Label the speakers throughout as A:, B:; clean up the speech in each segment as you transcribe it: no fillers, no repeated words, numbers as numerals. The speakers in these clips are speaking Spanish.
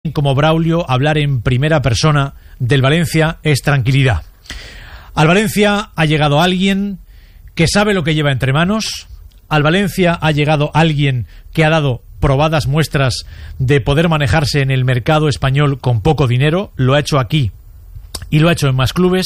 A: como Braulio, hablar en primera persona del Valencia es tranquilidad. Al Valencia ha llegado alguien que sabe lo que lleva entre manos. Al Valencia ha llegado alguien que ha dado probadas muestras de poder manejarse en el mercado español con poco dinero. Lo ha hecho aquí y lo ha hecho en más clubes.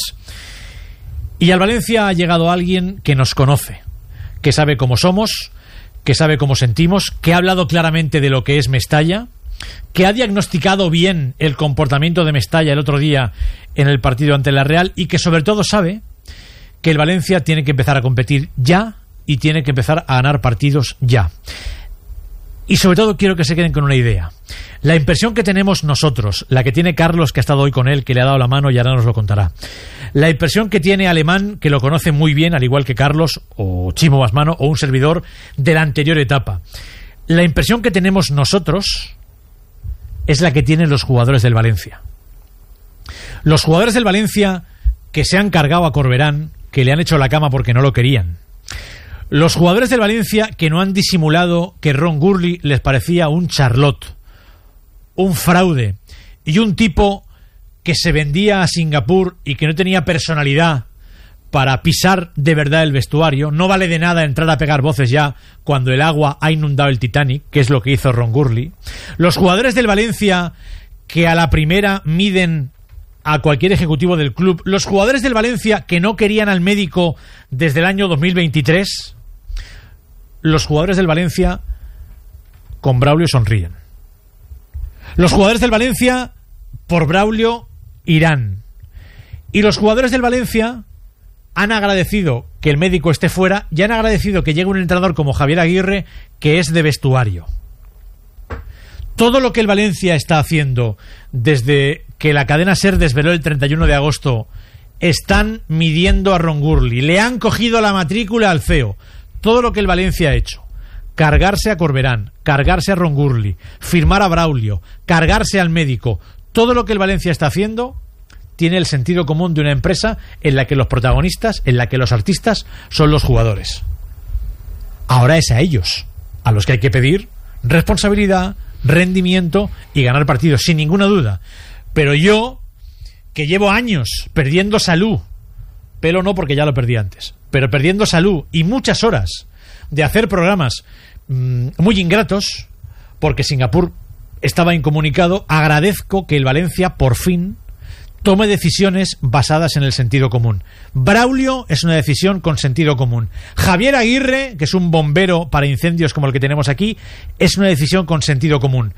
A: Y al Valencia ha llegado alguien que nos conoce, que sabe cómo somos, que sabe cómo sentimos, que ha hablado claramente de lo que es Mestalla, que ha diagnosticado bien el comportamiento de Mestalla el otro día en el partido ante la Real y que sobre todo sabe que el Valencia tiene que empezar a competir ya y tiene que empezar a ganar partidos ya. Y sobre todo quiero que se queden con una idea. La impresión que tenemos nosotros, la que tiene Carlos, que ha estado hoy con él, que le ha dado la mano y ahora nos lo contará. La impresión que tiene Alemán, que lo conoce muy bien, al igual que Carlos, o Chimo Basmano, o un servidor de la anterior etapa. La impresión que tenemos nosotros es la que tienen los jugadores del Valencia. Los jugadores del Valencia que se han cargado a Corberán, que le han hecho la cama porque no lo querían. Los jugadores del Valencia que no han disimulado que Ron Gurley les parecía un charlot, un fraude y un tipo que se vendía a Singapur y que no tenía personalidad para pisar de verdad el vestuario. No vale de nada entrar a pegar voces ya cuando el agua ha inundado el Titanic, que es lo que hizo Ron Gurley. Los jugadores del Valencia que a la primera miden a cualquier ejecutivo del club. Los jugadores del Valencia que no querían al médico desde el año 2023. Los jugadores del Valencia con Braulio sonríen. Los jugadores del Valencia por Braulio irán. Y los jugadores del Valencia han agradecido que el médico esté fuera y han agradecido que llegue un entrenador como Javier Aguirre, que es de vestuario. Todo lo que el Valencia está haciendo desde que la cadena SER desveló el 31 de agosto, están midiendo a Ron Gurley, le han cogido la matrícula al CEO. Todo lo que el Valencia ha hecho, cargarse a Corberán, cargarse a Ron Gurley, firmar a Braulio, cargarse al médico, todo lo que el Valencia está haciendo tiene el sentido común de una empresa en la que los protagonistas, en la que los artistas son los jugadores. Ahora es a ellos a los que hay que pedir responsabilidad, rendimiento y ganar partidos, sin ninguna duda. Pero yo, que llevo años perdiendo salud, pelo no porque ya lo perdí antes, pero perdiendo salud y muchas horas de hacer programas muy ingratos, porque Singapur estaba incomunicado, agradezco que el Valencia por fin tome decisiones basadas en el sentido común. Braulio es una decisión con sentido común. Javier Aguirre, que es un bombero para incendios como el que tenemos aquí, es una decisión con sentido común.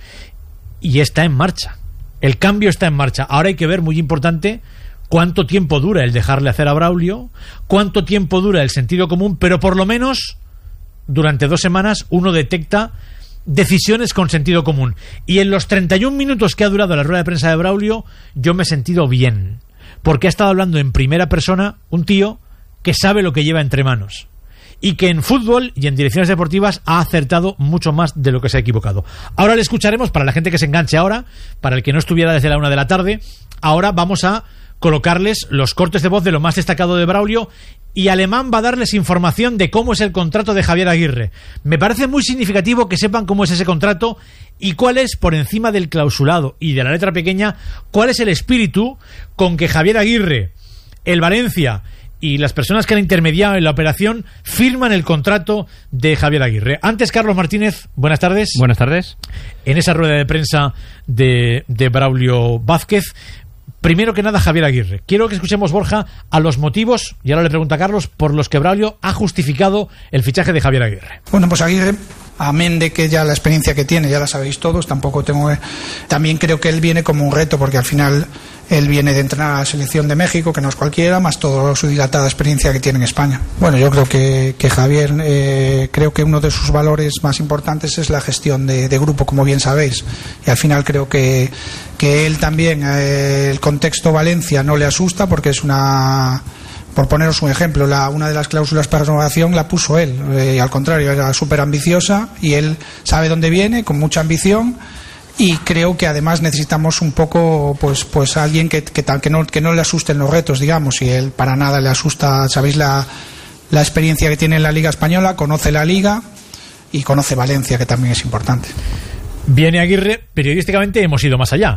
A: Y está en marcha. El cambio está en marcha. Ahora hay que ver, muy importante, cuánto tiempo dura el dejarle hacer a Braulio, cuánto tiempo dura el sentido común, pero por lo menos durante 2 semanas uno detecta decisiones con sentido común. Y en los 31 minutos que ha durado la rueda de prensa de Braulio, yo me he sentido bien, porque ha estado hablando en primera persona un tío que sabe lo que lleva entre manos y que en fútbol y en direcciones deportivas ha acertado mucho más de lo que se ha equivocado. Ahora le escucharemos, para la gente que se enganche ahora, para el que no estuviera desde la 1 de la tarde. Ahora vamos a colocarles los cortes de voz de lo más destacado de Braulio, y Alemán va a darles información de cómo es el contrato de Javier Aguirre. Me parece muy significativo que sepan cómo es ese contrato y cuál es, por encima del clausulado y de la letra pequeña, cuál es el espíritu con que Javier Aguirre, el Valencia y las personas que han intermediado en la operación firman el contrato de Javier Aguirre. Antes, Carlos Martínez, buenas tardes.
B: Buenas tardes.
A: En esa rueda de prensa de Braulio Vázquez, primero que nada, Javier Aguirre. Quiero que escuchemos, Borja, a los motivos, y ahora le pregunto a Carlos, por los que Braulio ha justificado el fichaje de Javier Aguirre.
C: Bueno, pues Aguirre, amén de que ya la experiencia que tiene, ya la sabéis todos, tampoco tengo... También creo que él viene como un reto, porque al final él viene de entrenar a la selección de México, que no es cualquiera, más toda su dilatada experiencia que tiene en España. Bueno, yo creo que Javier, creo que uno de sus valores más importantes es la gestión de grupo, como bien sabéis. Y al final creo que él también, el contexto Valencia no le asusta, porque es una... Por poneros un ejemplo, una de las cláusulas para renovación la puso él, y al contrario, era súper ambiciosa, y él sabe dónde viene, con mucha ambición, y creo que además necesitamos un poco pues alguien que no le asusten los retos, digamos, y él para nada le asusta. Sabéis la experiencia que tiene en la Liga Española, conoce la Liga y conoce Valencia, que también es importante.
A: Viene Aguirre, periodísticamente hemos ido más allá.